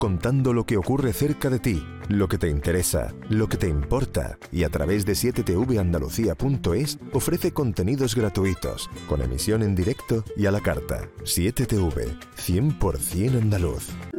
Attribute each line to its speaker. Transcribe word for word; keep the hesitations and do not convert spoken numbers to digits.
Speaker 1: contando lo que ocurre cerca de ti, lo que te interesa, lo que te importa, y a través de siete t v andalucía punto es ofrece contenidos gratuitos, con emisión en directo y a la carta. siete T V, cien por ciento andaluz.